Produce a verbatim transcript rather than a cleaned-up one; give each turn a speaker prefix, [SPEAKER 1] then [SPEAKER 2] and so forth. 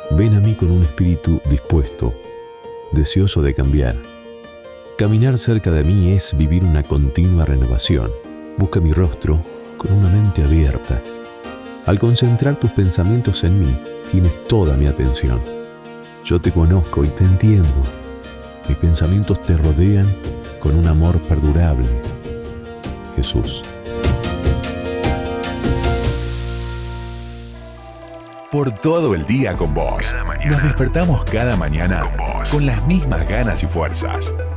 [SPEAKER 1] Ven a mí con un espíritu dispuesto, deseoso de cambiar. Caminar cerca de mí es vivir una continua renovación. Busca mi rostro con una mente abierta. Al concentrar tus pensamientos en mí, tienes toda mi atención. Yo te conozco y te entiendo. Mis pensamientos te rodean con un amor perdurable. Jesús.
[SPEAKER 2] Por todo el día con vos. Nos despertamos cada mañana con las mismas ganas y fuerzas.